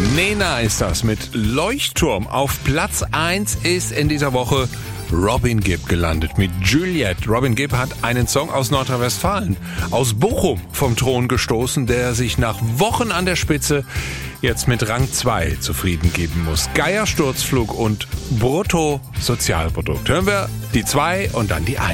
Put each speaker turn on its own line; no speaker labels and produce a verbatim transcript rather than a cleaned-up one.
Nena ist das mit Leuchtturm. Auf Platz eins ist in dieser Woche Robin Gibb gelandet mit Juliet. Robin Gibb hat einen Song aus Nordrhein-Westfalen, aus Bochum, vom Thron gestoßen, der sich nach Wochen an der Spitze jetzt mit Rang zwei zufrieden geben muss. Geiersturzflug und Bruttosozialprodukt. Hören wir die zwei und dann die eins.